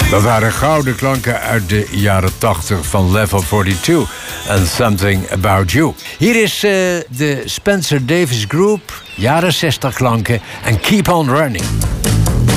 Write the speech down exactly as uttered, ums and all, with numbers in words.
Dat waren gouden klanken uit de jaren tachtig van Level tweeënveertig en Something About You. Hier is uh, de Spencer Davis Group, jaren zestig klanken en Keep On Running.